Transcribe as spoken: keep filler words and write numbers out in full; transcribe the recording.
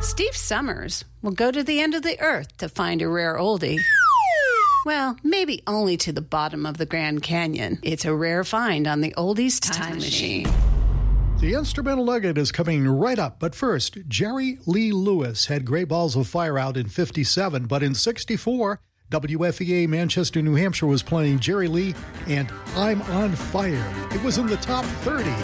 Steve Summers will go to the end of the earth to find a rare oldie. Well, maybe only to the bottom of the Grand Canyon. It's a rare find on the Oldies Time, Time Machine. The instrumental nugget is coming right up, but first, Jerry Lee Lewis had Great Balls of Fire out in fifty-seven, but in sixty-four, W F E A Manchester, New Hampshire was playing Jerry Lee and I'm on Fire. It was in the top thirty.